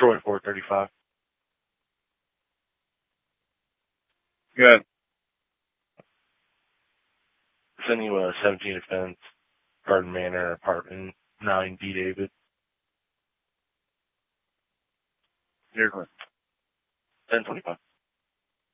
Troy 435. Good. Send you a 17 offense, Garden Manor, apartment 9D David. Seriously. 1025.